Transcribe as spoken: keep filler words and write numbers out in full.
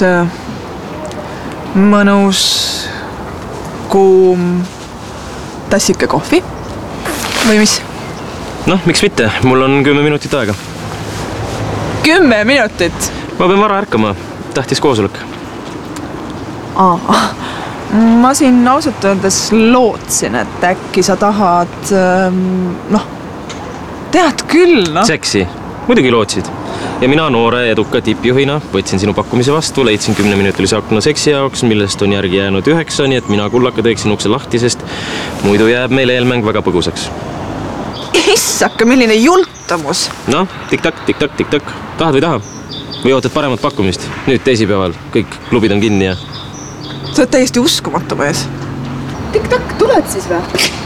mõnus, kuum tassike kohvi või mis? Noh, miks mitte? Mul on kümme minutit aega. Kümme minutit? Ma pean vara ärkama. Tahtis koosolek. Aa, ma siin ausalt öeldes lootsin, et äkki sa tahad, noh, tead küll, noh. Seksi. Muidugi lootsid. Ja mina noore eduka tippjuhina võtsin sinu pakkumise vastu, leidsin kümneminutilise akna seksi jaoks, millest on järgi jäänud üheksa, nii et mina kullaka teeksin ukse lahti, sest muidu jääb meil eelmäng väga põgusaks. Issaka, milline jultamus! Noh, tik-tak, tik-tak, tik-tak. Tahad või taha? Või ootad paremat pakkumist? Nüüd teisipäeval kõik klubid on kinni ja... Sa oled täiesti uskumatu mees. Tik-tak, tuled siis või?